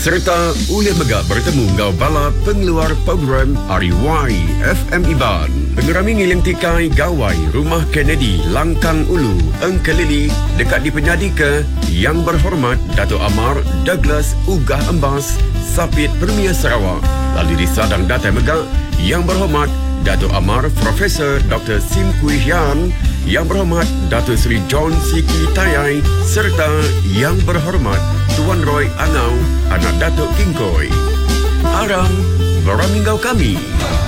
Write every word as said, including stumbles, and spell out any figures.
serta ulih megak bertemu ngau bala pengeluar program R Y F M Iban. Pengerami ngiling tikai gawai Rumah Kennedy Langkang Ulu Engkelili dekat di Penyadika Yang Berhormat Dato' Amar Douglas Ugah Embas Sapit Premier Sarawak. Lalu di Sadang Datai Megak Yang Berhormat Dato' Amar Profesor Doktor Sim Kui Hian, Yang Berhormat Dato' Seri John Siki Tayai serta Yang Berhormat Tuan Roy Angau, anak Dato' King Koi. Aram, beraminggau kami.